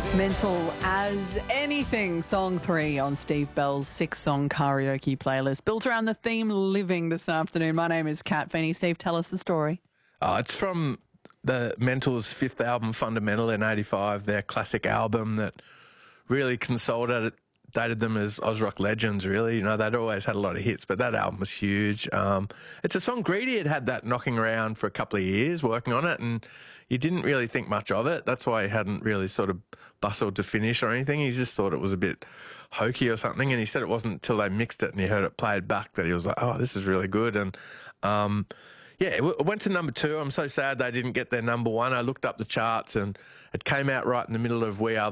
Mental as Anything, song 3 on Steve Bell's 6-song karaoke playlist, built around the theme living this afternoon. My name is Kat Feeney. Steve, tell us the story. It's from the Mental's fifth album, Fundamental, in '85, their classic album that really consolidated them as Oz rock legends, really. You know, they'd always had a lot of hits, but that album was huge. It's a song Greedy had that knocking around for a couple of years, working on it, and you didn't really think much of it. That's why he hadn't really sort of bustled to finish or anything. He just thought it was a bit hokey or something, and he said it wasn't until they mixed it and he heard it played back that he was like, oh, this is really good. And yeah, it went to number 2. I'm so sad they didn't get their number 1. I looked up the charts and it came out right in the middle of We Are